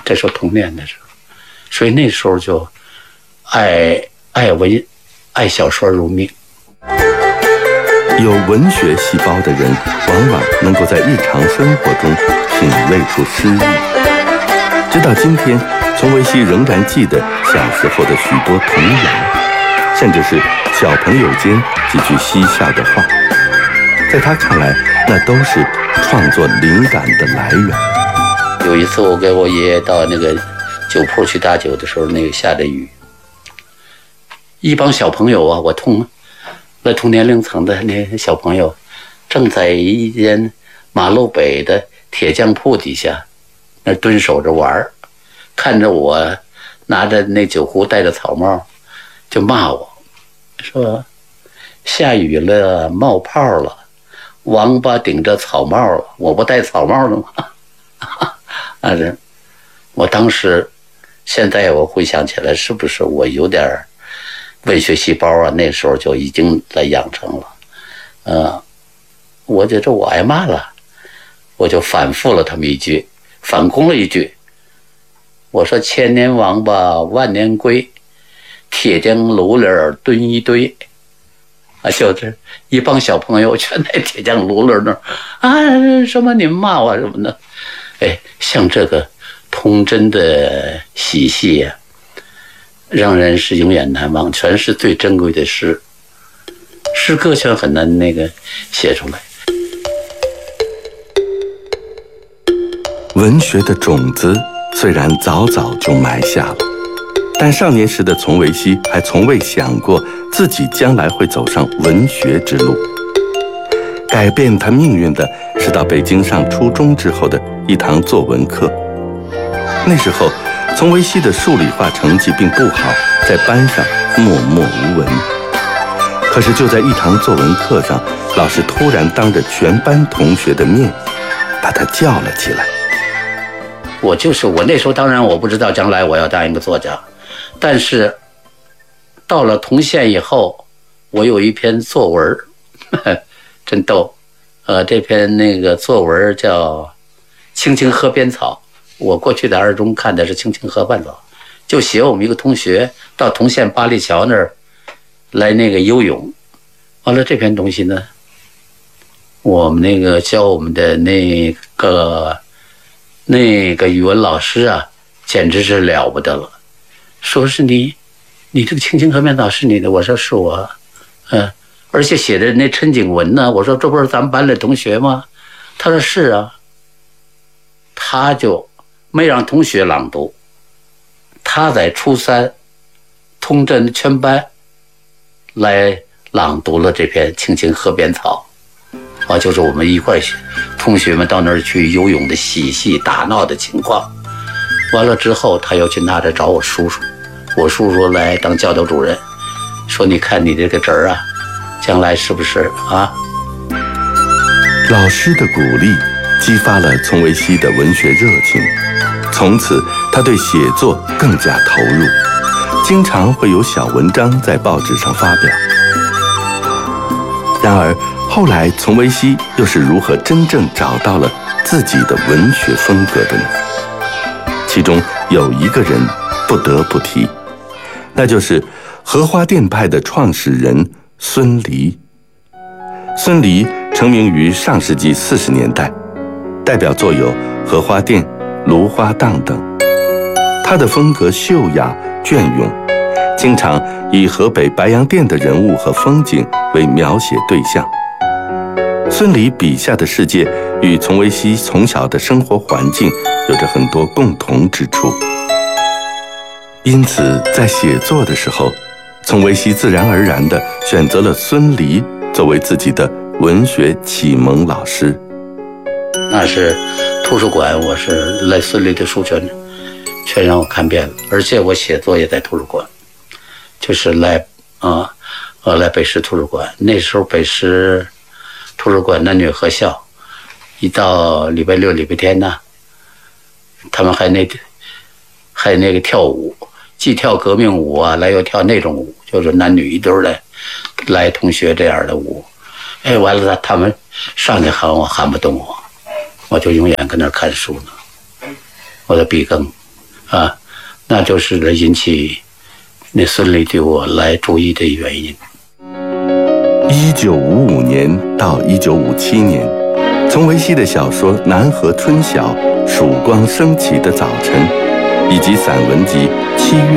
这时候童年的时候，所以那时候就爱小说如命。 有文学细胞的人，往往能够在日常生活中品味出诗意。直到今天，丛维熙仍然记得小时候的许多童谣，甚至是小朋友间几句嬉笑的话。在他看来，那都是创作灵感的来源。 有一次，我跟我爷爷到那个酒铺去打酒的时候，那个下着雨，一帮小朋友啊，那同年龄层的那小朋友，正在一间马路北的铁匠铺底下那蹲守着玩，看着我拿着那酒壶戴着草帽，就骂我说下雨了，冒泡了，王八顶着草帽了，我不戴草帽了吗？我当时现在我回想起来，是不是我有点文学细胞啊？那时候就已经在养成了。我觉着我挨骂了，我就反复了他们一句，反攻了一句，我说千年王八万年龟，铁匠炉里蹲一堆。就是一帮小朋友全在铁匠炉里那儿啊，什么你们骂我什么的，像这个童真的喜戏啊，让人是永远难忘，全是最珍贵的诗歌全很难写出来。 文学的种子虽然早早就埋下了，但少年时的丛维熙还从未想过自己将来会走上文学之路。改变他命运的是到北京上初中之后的一堂作文课。那时候丛维熙的数理化成绩并不好，在班上默默无闻。可是就在一堂作文课上，老师突然当着全班同学的面把他叫了起来。 我那时候当然我不知道将来我要当一个作家，但是到了同县以后，我有一篇作文真逗，这篇作文叫《青青河边草》。我过去的二中看的是《青青河畔草》，就写我们一个同学到同县八里桥那儿来游泳。完了这篇东西呢，我们教我们的那个语文老师啊，简直是了不得了，说是你这个《青青河边草》是你的，我说是我，而且写的那陈景文呢，我说这不是咱们班的同学吗？他说是啊，他就没让同学朗读，他在初三通镇全班来朗读了这篇《青青河边草》就是我们一块同学们到那儿去游泳的嬉戏打闹的情况。完了之后，他又去那着找我叔叔，我叔叔来当教导主任，说你看你这个侄儿啊，将来是不是啊？ 老师的鼓励激发了丛维熙的文学热情，从此他对写作更加投入，经常会有小文章在报纸上发表。然而后来丛维熙又是如何真正找到了自己的文学风格的呢？其中有一个人不得不提，那就是荷花店派的创始人孙犁。孙犁成名于上世纪40年代，代表作有《荷花店》《芦花荡》等。他的风格秀雅隽永，经常以河北白洋淀的人物和风景为描写对象。孙犁笔下的世界与丛维熙从小的生活环境有着很多共同之处，因此在写作的时候，丛维熙自然而然地选择了孙犁作为自己的文学启蒙老师。 那是图书馆，我是来孙犁的书全让我看遍了，而且我写作也在图书馆，就是来北师图书馆。那时候北师图书馆男女合校，一到礼拜六礼拜天呢，他们还那个跳舞，既跳革命舞啊，来又跳那种舞，就是男女一对来同学这样的舞。完了他们上去喊我喊不动我就永远跟那儿看书呢，我的笔耕。 那就是引起那孙俪对我来注意的原因。 1955年到1957年，从维熙的小说《南河春晓》《曙光升起的早晨》，以及散文集《七月》